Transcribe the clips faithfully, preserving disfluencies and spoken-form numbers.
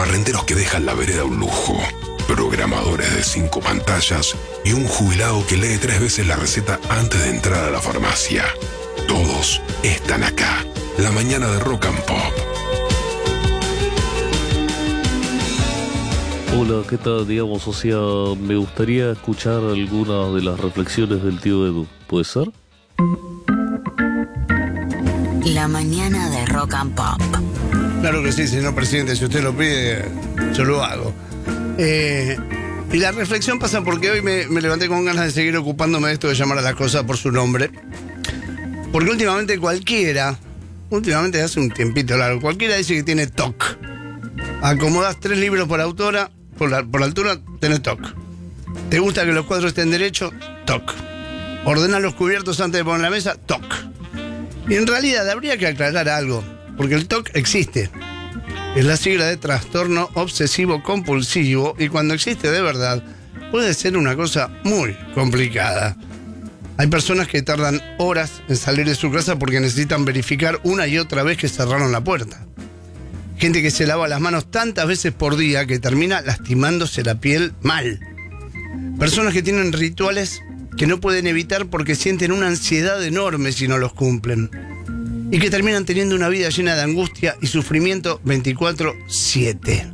barrenderos que dejan la vereda un lujo, programadores de cinco pantallas y un jubilado que lee tres veces la receta antes de entrar a la farmacia. Todos están acá. La mañana de Rock and Pop. Hola, ¿qué tal? Digamos, o sea, me gustaría escuchar algunas de las reflexiones del tío Edu. ¿Puede ser? La mañana de Rock and Pop. Claro que sí, señor presidente, si usted lo pide, yo lo hago. Eh, y la reflexión pasa porque hoy me, me levanté con ganas de seguir ocupándome de esto de llamar a las cosas por su nombre. Porque últimamente cualquiera, últimamente hace un tiempito largo, cualquiera dice que tiene T O C. Acomodás tres libros por autora, por, la, por altura, tenés T O C. ¿Te gusta que los cuadros estén derechos? T O C. ¿Ordenás los cubiertos antes de poner la mesa? T O C. Y en realidad habría que aclarar algo, porque el T O C existe. Es la sigla de trastorno obsesivo compulsivo y cuando existe de verdad puede ser una cosa muy complicada. Hay personas que tardan horas en salir de su casa porque necesitan verificar una y otra vez que cerraron la puerta. Gente que se lava las manos tantas veces por día que termina lastimándose la piel mal. Personas que tienen rituales que no pueden evitar porque sienten una ansiedad enorme si no los cumplen. Y que terminan teniendo una vida llena de angustia y sufrimiento veinticuatro siete.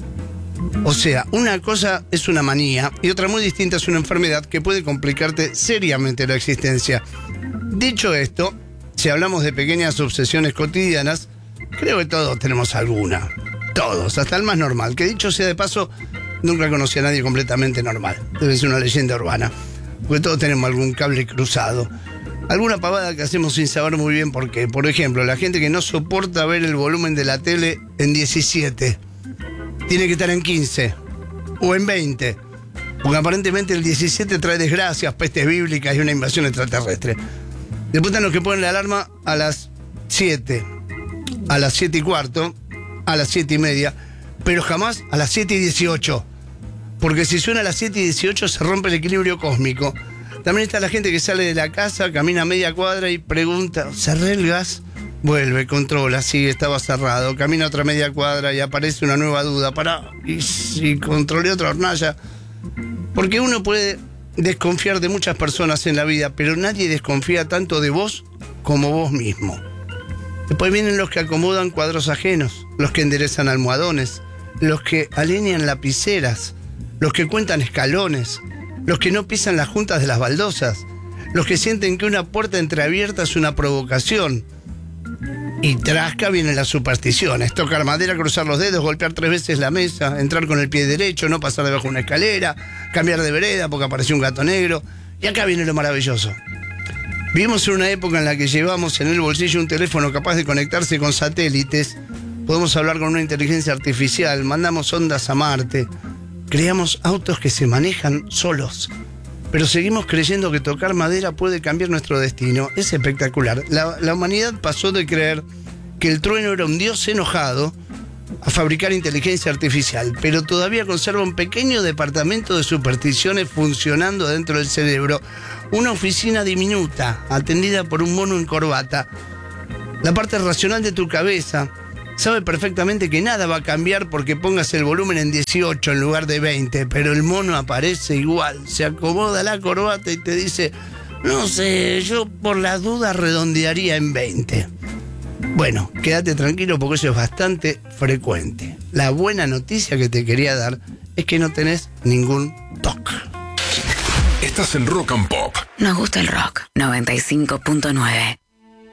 O sea, una cosa es una manía y otra muy distinta es una enfermedad que puede complicarte seriamente la existencia. Dicho esto, si hablamos de pequeñas obsesiones cotidianas, creo que todos tenemos alguna. Todos, hasta el más normal. Que dicho sea de paso, nunca conocí a nadie completamente normal. Debe ser una leyenda urbana. Porque todos tenemos algún cable cruzado. Alguna pavada que hacemos sin saber muy bien por qué. Por ejemplo, la gente que no soporta ver el volumen de la tele en diecisiete. Tiene que estar en quince. O en veinte. Porque aparentemente el diecisiete trae desgracias, pestes bíblicas y una invasión extraterrestre. Después están los que ponen la alarma a las siete. A las siete y cuarto. A las siete y media. Pero jamás a las siete y dieciocho. Porque si suena a las siete y dieciocho se rompe el equilibrio cósmico. También está la gente que sale de la casa, camina media cuadra y pregunta, ¿cerré el gas? Vuelve, controla, sigue, estaba cerrado. Camina otra media cuadra y aparece una nueva duda. Pará, y si controlé otra hornalla. Porque uno puede desconfiar de muchas personas en la vida, pero nadie desconfía tanto de vos como vos mismo. Después vienen los que acomodan cuadros ajenos, los que enderezan almohadones, los que alinean lapiceras, los que cuentan escalones, los que no pisan las juntas de las baldosas, los que sienten que una puerta entreabierta es una provocación. Y trasca vienen las supersticiones, tocar madera, cruzar los dedos, golpear tres veces la mesa, entrar con el pie derecho, no pasar debajo de una escalera, cambiar de vereda porque apareció un gato negro. Y acá viene lo maravilloso. Vivimos en una época en la que llevamos en el bolsillo un teléfono capaz de conectarse con satélites, podemos hablar con una inteligencia artificial, mandamos ondas a Marte, creamos autos que se manejan solos, pero seguimos creyendo que tocar madera puede cambiar nuestro destino. Es espectacular. La, la humanidad pasó de creer que el trueno era un dios enojado a fabricar inteligencia artificial, pero todavía conserva un pequeño departamento de supersticiones funcionando dentro del cerebro, una oficina diminuta, atendida por un mono en corbata. La parte racional de tu cabeza sabe perfectamente que nada va a cambiar porque pongas el volumen en dieciocho en lugar de veinte, pero el mono aparece igual, se acomoda la corbata y te dice, no sé, yo por la duda redondearía en veinte. Bueno, quédate tranquilo porque eso es bastante frecuente. La buena noticia que te quería dar es que no tenés ningún T O C. Estás en Rock and Pop. Nos gusta el rock. noventa y cinco punto nueve.